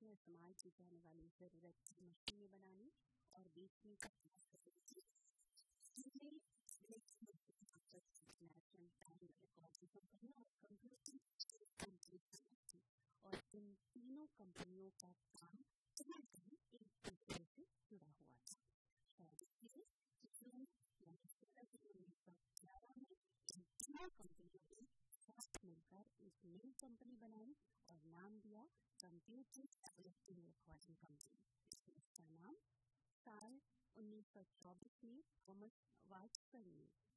में इस्तेमाल की जाने वाली जरूरत की मशीनें बनाने और बेचने का प्रयास कर रही थी। इंटरनेशनल टाइम रिकॉर्ड की कंपनी और कंप्यूटिंग कंपनी थी और इन तीनों कंपनियों का काम कहीं न कहीं एक दूसरे से जुड़ा हुआ था। शायद इसलिए जून 1911 में इन तीनों कंपनियों ने साथ मिलकर एक नई कंपनी बनाई और नाम दिया कंप्यूटर डेवलपिंग रिकॉर्डिंग कंपनी। इसका नाम साल 1924 में थॉमस वाटसन ने